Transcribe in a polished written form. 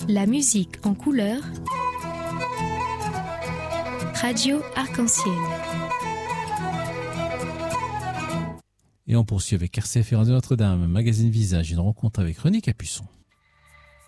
La musique en couleur. Radio Arc-en-Ciel. Et on poursuit avec RCF et Radio Notre-Dame, magazine Visage, une rencontre avec René Capuçon.